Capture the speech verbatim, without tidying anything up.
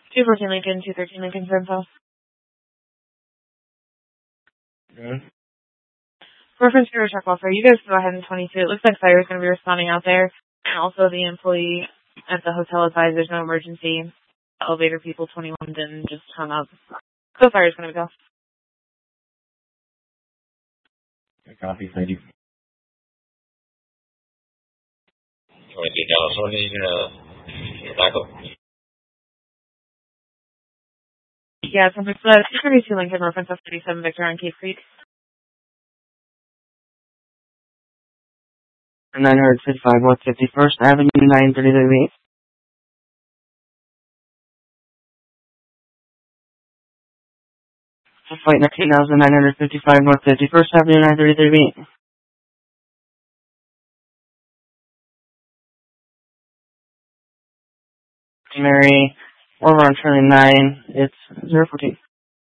two fourteen Lincoln, two thirteen Lincoln, Fernfeld. Good. Reference for check welfare. You guys go ahead in twenty-two. It looks like fire is going to be responding out there. And also the employee at the hotel advised there's no emergency. Elevator people twenty-one didn't just hung up. So fire is going to go. Copy, thank you. twenty-two California, uh, backup. Yeah, it's something for two thirty-two Lincoln, reference F thirty-seven Victor on Cave Creek. nine fifty-five North fifty-first Avenue, nine thirty thirty-eight. Flight nineteen thousand nine hundred fifty-five North fifty-first Avenue, nine thirty thirty-eight. Mary, over on Charlie nine, it's zero fourteen.